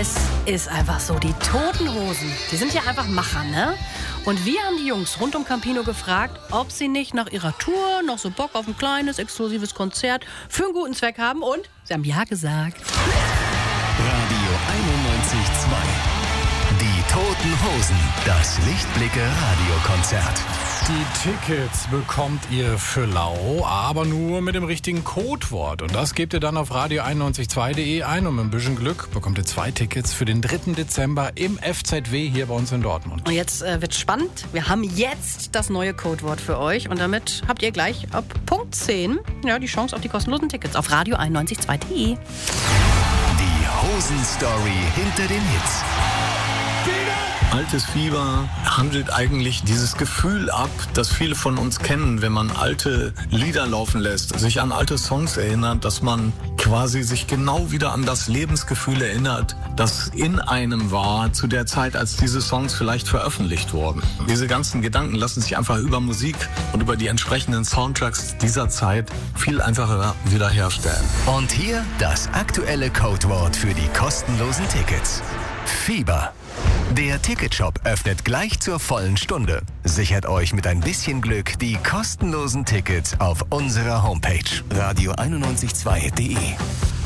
Es ist einfach so, die Toten Hosen, die sind ja einfach Macher, ne? Und wir haben die Jungs rund um Campino gefragt, ob sie nicht nach ihrer Tour noch so Bock auf ein kleines, exklusives Konzert für einen guten Zweck haben. Und sie haben ja gesagt. Radio 91.2. Die Toten Hosen. Das Lichtblicke-Radiokonzert. Die Tickets bekommt ihr für lau, aber nur mit dem richtigen Codewort. Und das gebt ihr dann auf radio912.de ein. Und mit ein bisschen Glück bekommt ihr 2 Tickets für den 3. Dezember im FZW hier bei uns in Dortmund. Und jetzt wird's spannend. Wir haben jetzt das neue Codewort für euch. Und damit habt ihr gleich ab Punkt 10 die Chance auf die kostenlosen Tickets auf radio912.de. Die Hosen-Story hinter den Hits. Altes Fieber handelt eigentlich dieses Gefühl ab, das viele von uns kennen, wenn man alte Lieder laufen lässt, sich an alte Songs erinnert, dass man quasi sich genau wieder an das Lebensgefühl erinnert, das in einem war zu der Zeit, als diese Songs vielleicht veröffentlicht wurden. Diese ganzen Gedanken lassen sich einfach über Musik und über die entsprechenden Soundtracks dieser Zeit viel einfacher wiederherstellen. Und hier das aktuelle Codewort für die kostenlosen Tickets. Fieber. Der Ticketshop öffnet gleich zur vollen Stunde. Sichert euch mit ein bisschen Glück die kostenlosen Tickets auf unserer Homepage radio912.de.